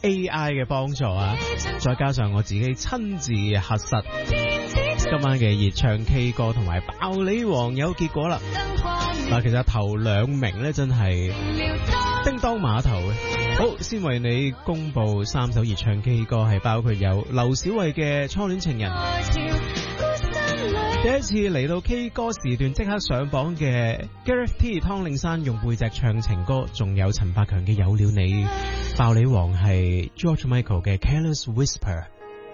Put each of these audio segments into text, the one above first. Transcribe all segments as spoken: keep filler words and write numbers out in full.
A I 嘅幫助啊，再加上我自己親自核實，今晚嘅熱唱 K 歌同埋爆你王有結果啦。嗱，其實頭兩名咧真係叮當碼頭嘅。好，先為你公布三首熱唱 K 歌，係包括有劉小慧嘅《初戀情人》，第一次嚟到 K 歌時段即刻上榜嘅 Gareth T 湯令山用背脊唱情歌，仲有陳百強嘅《有了你》，爆你王係 George Michael 嘅《Careless Whisper》。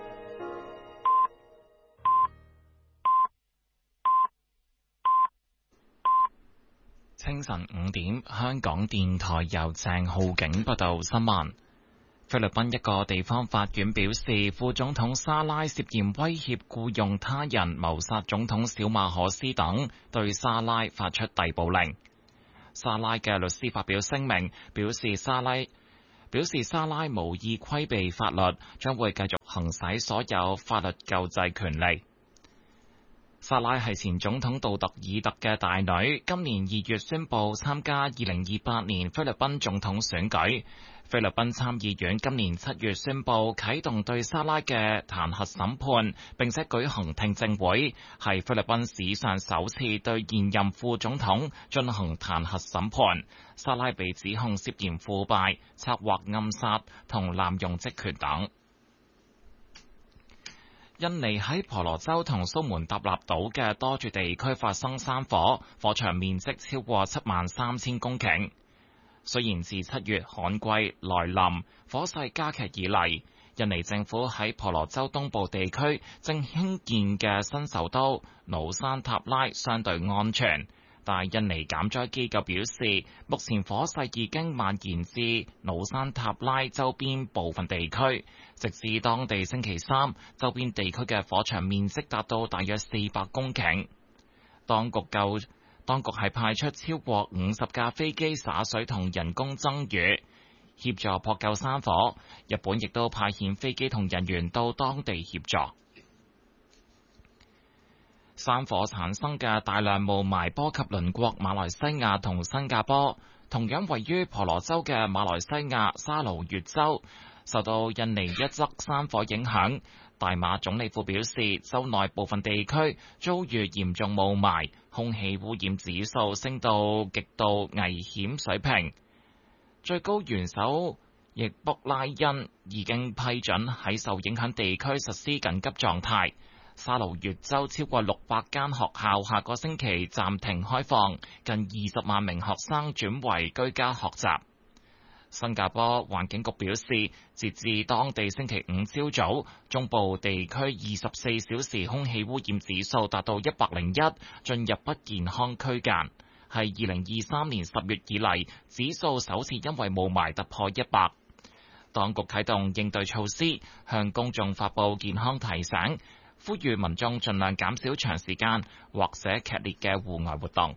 清晨五點，香港電台由鄭浩景報道新聞。菲律賓一個地方法院表示，副總統沙拉涉嫌威脅僱用他人謀殺總統小馬可斯等，對沙拉發出逮捕令。沙拉嘅律師發表聲明，表示沙拉表示沙拉無意規避法律，將會繼續行使所有法律救濟權利。沙拉係前總統杜特爾特嘅大女，今年二月宣布參加二零二八年菲律賓總統選舉。菲律賓參議院今年七月宣布啟動對沙拉嘅彈劾審判，並且舉行聽證會，係菲律賓史上首次對現任副總統進行彈劾審判。沙拉被指控涉嫌腐敗、策劃暗殺同濫用職權等。印尼喺婆羅洲同蘇門答臘島嘅多處地區發生山火，火場面積超過七萬三千公頃。雖然自七月旱季來臨，火勢加劇以嚟，印尼政府喺婆羅洲東部地區正興建嘅新首都努山塔拉相對安全。但印尼減災機構表示，目前火勢已經蔓延至努山塔拉周邊部分地區，直至當地星期三，周邊地區嘅火場面積達到大約四百公頃。當局救當局係派出超過五十架飛機灑水同人工增雨，協助撲救山火。日本亦都派遣飛機同人員到當地協助。山火產生嘅大量霧霾波及鄰國馬來西亞同新加坡，同樣位於婆羅洲嘅馬來西亞沙勞越州，受到印尼一則山火影響。大馬總理府表示，州內部分地區遭遇嚴重霧霾，空氣污染指數升到極度危險水平。最高元首易卜拉欣已經批准喺受影響地區實施緊急狀態。沙勞越州超過六百間學校下個星期暫停開放，近二十萬名學生轉為居家學習。新加坡環境局表示，截至當地星期五朝早，中部地區二十四小時空氣污染指數達到一百零一，進入不健康區間，係二零二三年十月以嚟指數首次因為霧霾突破一百。當局啟動應對措施，向公眾發布健康提醒，呼籲民眾盡量減少長時間或者劇烈嘅戶外活動。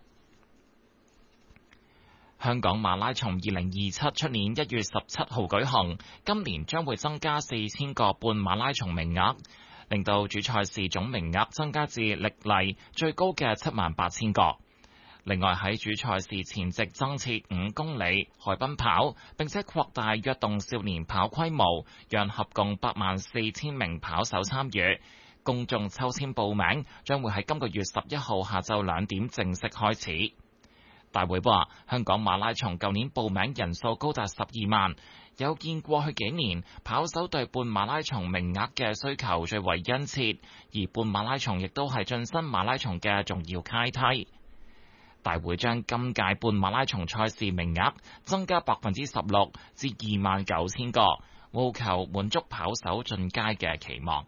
香港馬拉松二零二七出年一月十七號舉行，今年將會增加四千個半馬拉松名額，令到主賽事總名額增加至歷嚟最高嘅七萬八千個。另外喺主賽事前夕增設五公里海濱跑，並且擴大躍動少年跑規模，讓合共八萬四千名跑手參與。公眾抽籤報名將會喺今個月十一號下晝兩點正式開始。大會話，香港馬拉松舊年報名人數高達十二萬，有見過去幾年跑手對半馬拉松名額嘅需求最為殷切，而半馬拉松亦都係晉身馬拉松嘅重要階梯。大會將今屆半馬拉松賽事名額增加百分之十六至二萬九千個，務求滿足跑手進階嘅期望。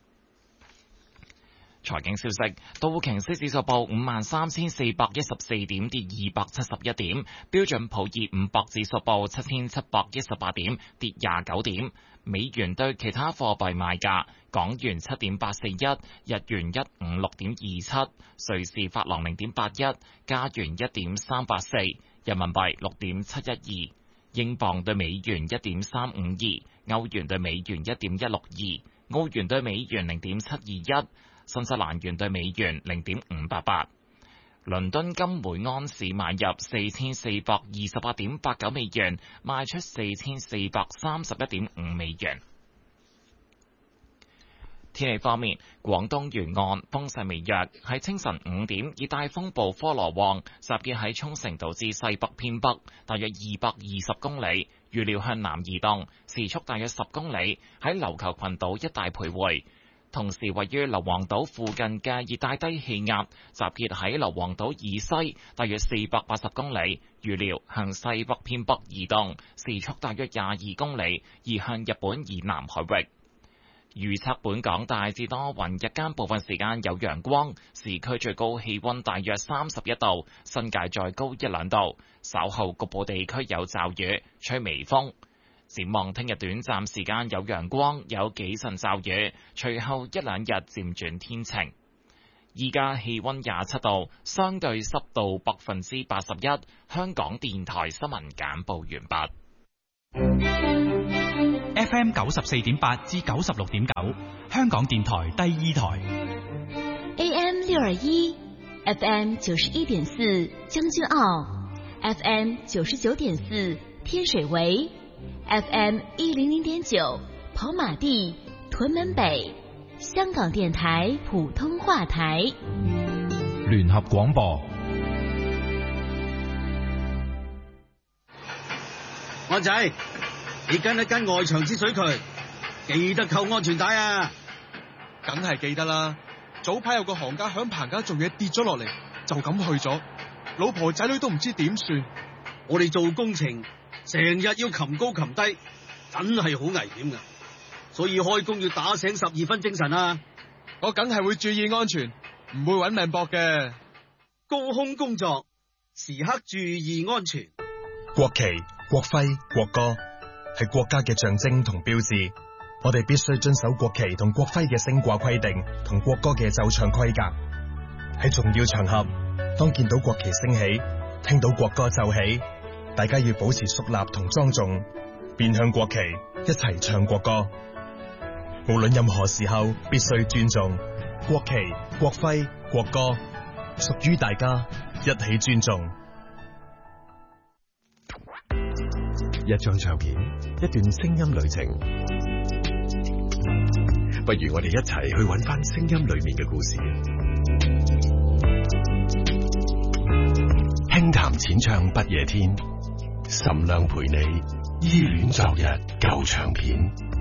財經消息，道瓊斯指數報五萬三千四百一十四點，跌二百七十一點；標準普爾五百指數報七千七百一十八點，跌廿九點。美元對其他貨幣賣價：港元七點八四一，日元一五六點二七，瑞士法郎零點八一，加元一點三八四，人民幣六點七一二，英鎊對美元一點三五二，歐元對美元一點一六二，澳元對美元零點七二一。新西蘭元對美元零點五八八， 倫敦金每盎司買入四千四百二十八點八九美元，賣出四千四百三十一點五美元。天氣方面，廣東沿岸風勢微弱，喺清晨五點，熱帶風暴科羅旺集結喺沖繩島之西北偏北，大約二百二十公里，預料向南移動，時速大約十公里，喺琉球群島一帶徘徊。同時，位於硫磺島附近嘅熱帶低氣壓集結喺硫磺島以西，大約四百八十公里，預料向西北偏北移動，時速大約廿二公里，移向日本以南海域。預測本港大致多雲，日間部分時間有陽光，市區最高氣溫大約三十一度，新界再高一兩度。稍後局部地區有驟雨，吹微風。展望聽日短暫時間有陽光，有幾陣驟雨，隨後一兩日漸轉天晴。依家氣溫廿七度，相對濕度百分之八十一。香港電台新聞簡報完畢。 F M 九十四點八至九十六點九，香港電台第二台。 A M 六二一 ，F M 九十一點四將軍澳 ，F M 九十九點四天水圍 ，F M 一零零點九跑馬地屯門北，香港電台普通話台。 聯合廣播。 安仔，你跟一跟外牆之水渠，記得扣安全帶啊！ 梗係記得啦。早排有個行家響棚架做嘢跌咗落嚟，就咁去咗，老婆仔女都唔知點算。 我哋做工程成日要擒高擒低，真係好危險噶，所以開工要打醒十二分精神啊！ 我梗係會注意安全，唔會搵命搏嘅。 高空工作時刻注意安全。 國旗、國徽、國歌係國家嘅象徵同標誌，我哋必須遵守國旗同國徽嘅升掛規定同國歌嘅奏唱規格。喺重要場合，當見到國旗升起，聽到國歌奏起，大家要保持肅立同莊重，面向國旗，一齊唱國歌。無論任何時候，必須尊重國旗、國徽、國歌，屬於大家，一起尊重。 一張唱片，一段聲音旅程，不如我哋一齊去揾翻聲音裏面嘅故事。輕談淺唱不夜天，岑亮陪你依戀昨日舊唱片。